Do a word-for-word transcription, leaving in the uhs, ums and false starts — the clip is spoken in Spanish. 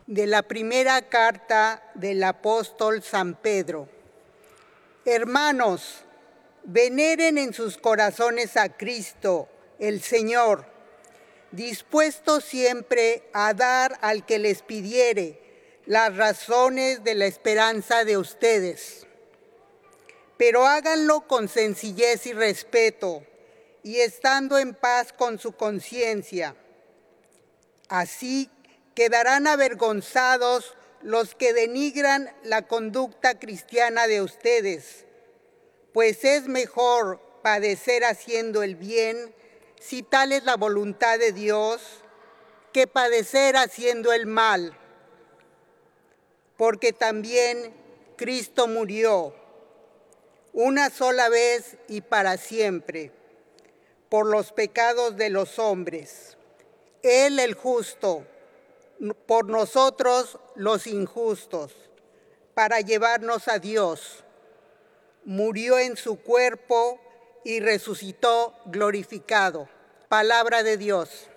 De la primera carta del apóstol San Pedro. Hermanos, veneren en sus corazones a Cristo, el Señor, dispuestos siempre a dar al que les pidiere las razones de la esperanza de ustedes. Pero háganlo con sencillez y respeto, y estando en paz con su conciencia. Así quedarán avergonzados los que denigran la conducta cristiana de ustedes, pues es mejor padecer haciendo el bien, si tal es la voluntad de Dios, que padecer haciendo el mal. Porque también Cristo murió una sola vez y para siempre por los pecados de los hombres. Él, el justo, por nosotros los injustos, para llevarnos a Dios. Murió en su cuerpo y resucitó glorificado. Palabra de Dios.